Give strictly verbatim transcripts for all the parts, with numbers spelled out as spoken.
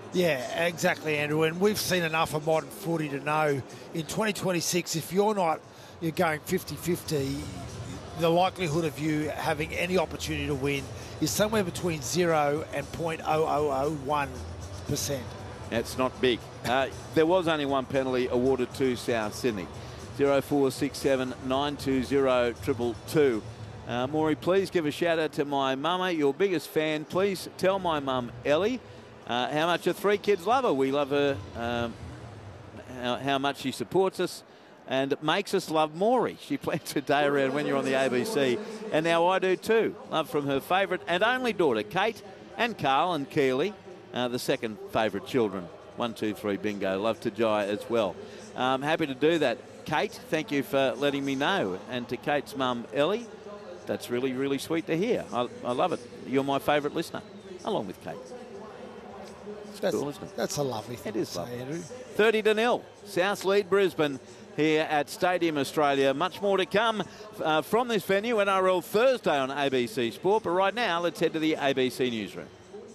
Yeah, exactly, Andrew. And we've seen enough of modern footy to know in twenty twenty-six, if you're not you're going fifty-fifty, the likelihood of you having any opportunity to win is somewhere between zero and zero point zero zero zero one percent. That's not big. Uh, there was only one penalty awarded to South Sydney. zero four six seven nine two zero two two. Uh, Maury, please give a shout out to my mama, your biggest fan. Please tell my mum, Ellie, uh, how much her three kids love her. We love her, um, how, how much she supports us and makes us love Maury. She plans her day around when you're on the A B C, and now I do too. Love from her favourite and only daughter, Kate, and Carl and Keely, uh, the second favourite children. One, two, three, bingo. Love to Jai as well. Um, happy to do that. Kate, thank you for letting me know. And to Kate's mum, Ellie, that's really, really sweet to hear. I, I love it. You're my favourite listener, along with Kate. It's That's, cool, isn't it? That's a lovely thing. It is to say, lovely. Andrew. thirty to nil. South lead Brisbane here at Stadium Australia. Much more to come uh, from this venue, N R L Thursday on A B C Sport. But right now, let's head to the A B C newsroom.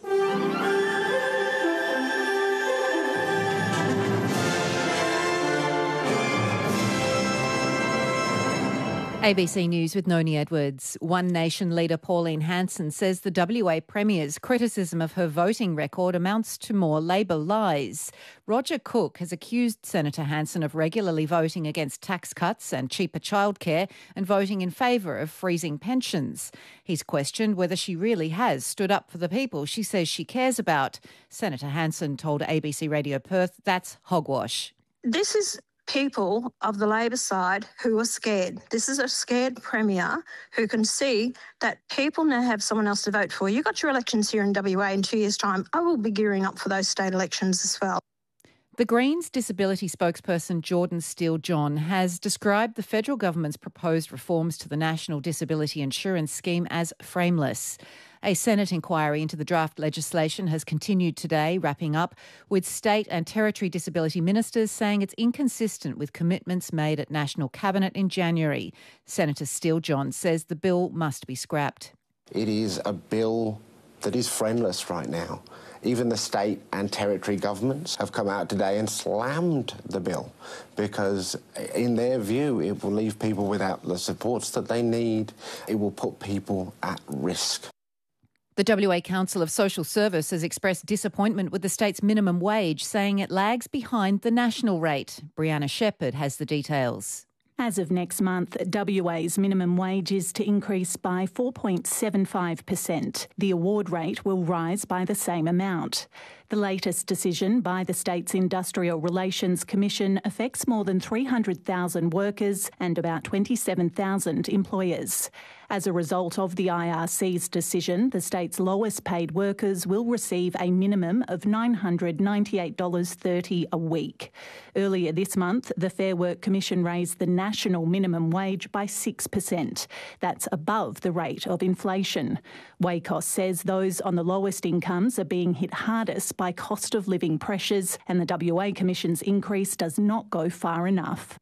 A B C News with Noni Edwards. One Nation leader Pauline Hanson says the W A Premier's criticism of her voting record amounts to more Labor lies. Roger Cook has accused Senator Hanson of regularly voting against tax cuts and cheaper childcare and voting in favour of freezing pensions. He's questioned whether she really has stood up for the people she says she cares about. Senator Hanson told A B C Radio Perth that's hogwash. This is people of the Labor side who are scared. This is a scared Premier who can see that people now have someone else to vote for. You got your elections here in W A in two years' time. I will be gearing up for those state elections as well. The Greens disability spokesperson Jordan Steele-John has described the federal government's proposed reforms to the National Disability Insurance Scheme as frameless. A Senate inquiry into the draft legislation has continued today, wrapping up with state and territory disability ministers saying it's inconsistent with commitments made at National Cabinet in January. Senator Steele-John says the bill must be scrapped. It is a bill that is friendless right now. Even the state and territory governments have come out today and slammed the bill because, in their view, it will leave people without the supports that they need. It will put people at risk. The W A Council of Social Service has expressed disappointment with the state's minimum wage, saying it lags behind the national rate. Brianna Shepherd has the details. As of next month, W A's minimum wage is to increase by four point seven five percent. The award rate will rise by the same amount. The latest decision by the state's Industrial Relations Commission affects more than three hundred thousand workers and about twenty-seven thousand employers. As a result of the I R C's decision, the state's lowest paid workers will receive a minimum of nine hundred ninety-eight dollars thirty a week. Earlier this month, the Fair Work Commission raised the national minimum wage by six percent. That's above the rate of inflation. Wacos says those on the lowest incomes are being hit hardest by cost of living pressures, and the W A Commission's increase does not go far enough.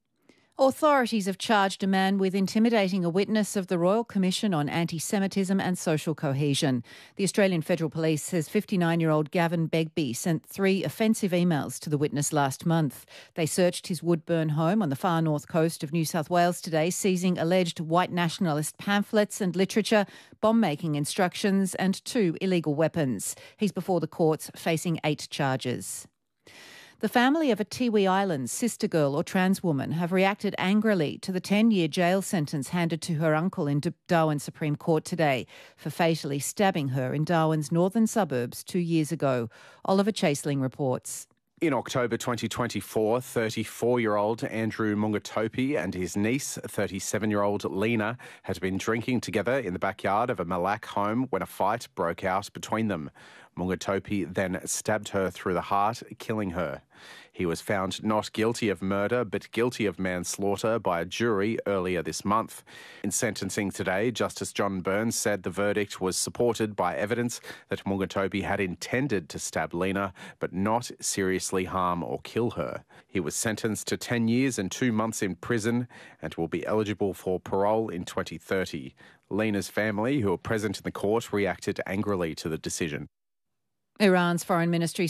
Authorities have charged a man with intimidating a witness of the Royal Commission on Anti-Semitism and Social Cohesion. The Australian Federal Police says fifty-nine-year-old Gavin Begbie sent three offensive emails to the witness last month. They searched his Woodburn home on the far north coast of New South Wales today, seizing alleged white nationalist pamphlets and literature, bomb-making instructions and two illegal weapons. He's before the courts facing eight charges. The family of a Tiwi Islands sister girl or trans woman have reacted angrily to the ten-year jail sentence handed to her uncle in Darwin Supreme Court today for fatally stabbing her in Darwin's northern suburbs two years ago. Oliver Chaseling reports. In October twenty twenty-four, thirty-four-year-old Andrew Mungatopi and his niece, thirty-seven-year-old Lena, had been drinking together in the backyard of a Malak home when a fight broke out between them. Mungatopi then stabbed her through the heart, killing her. He was found not guilty of murder but guilty of manslaughter by a jury earlier this month. In sentencing today, Justice John Burns said the verdict was supported by evidence that Mungatopi had intended to stab Lena but not seriously harm or kill her. He was sentenced to ten years and two months in prison and will be eligible for parole in twenty thirty. Lena's family, who were present in the court, reacted angrily to the decision. Iran's foreign ministry